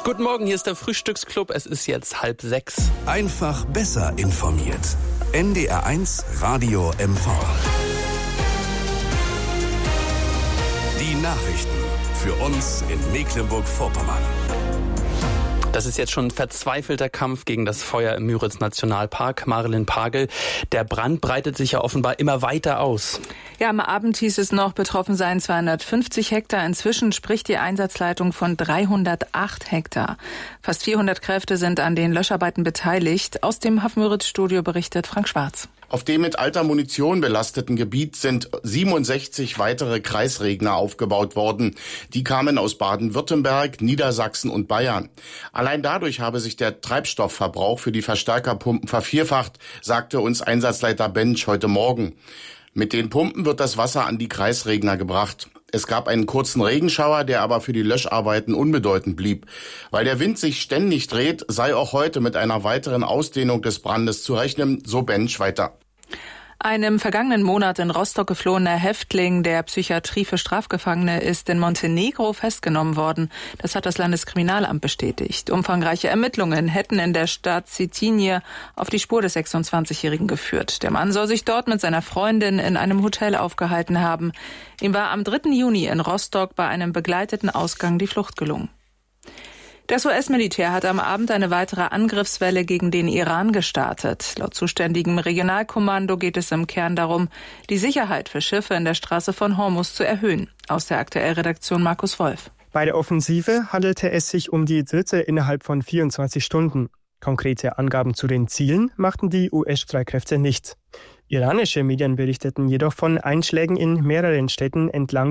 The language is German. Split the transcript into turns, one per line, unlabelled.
Guten Morgen, hier ist der Frühstücksclub. Es ist jetzt 5:30.
Einfach besser informiert. NDR1 Radio MV. Die Nachrichten für uns in Mecklenburg-Vorpommern.
Das ist jetzt schon ein verzweifelter Kampf gegen das Feuer im Müritz-Nationalpark. Marilyn Pagel, der Brand breitet sich ja offenbar immer weiter aus.
Ja, am Abend hieß es noch, betroffen seien 250 Hektar. Inzwischen spricht die Einsatzleitung von 308 Hektar. Fast 400 Kräfte sind an den Löscharbeiten beteiligt. Aus dem Hafen-Müritz-Studio berichtet Frank Schwarz.
Auf dem mit alter Munition belasteten Gebiet sind 67 weitere Kreisregner aufgebaut worden. Die kamen aus Baden-Württemberg, Niedersachsen und Bayern. Allein dadurch habe sich der Treibstoffverbrauch für die Verstärkerpumpen vervierfacht, sagte uns Einsatzleiter Bench heute Morgen. Mit den Pumpen wird das Wasser an die Kreisregner gebracht. Es gab einen kurzen Regenschauer, der aber für die Löscharbeiten unbedeutend blieb. Weil der Wind sich ständig dreht, sei auch heute mit einer weiteren Ausdehnung des Brandes zu rechnen, so Bench weiter.
Ein im vergangenen Monat in Rostock geflohener Häftling der Psychiatrie für Strafgefangene ist in Montenegro festgenommen worden. Das hat das Landeskriminalamt bestätigt. Umfangreiche Ermittlungen hätten in der Stadt Cetinje auf die Spur des 26-Jährigen geführt. Der Mann soll sich dort mit seiner Freundin in einem Hotel aufgehalten haben. Ihm war am 3. Juni in Rostock bei einem begleiteten Ausgang die Flucht gelungen. Das US-Militär hat am Abend eine weitere Angriffswelle gegen den Iran gestartet. Laut zuständigem Regionalkommando geht es im Kern darum, die Sicherheit für Schiffe in der Straße von Hormuz zu erhöhen. Aus der Aktuellredaktion Markus Wolf.
Bei der Offensive handelte es sich um die dritte innerhalb von 24 Stunden. Konkrete Angaben zu den Zielen machten die US-Streitkräfte nicht. Iranische Medien berichteten jedoch von Einschlägen in mehreren Städten entlang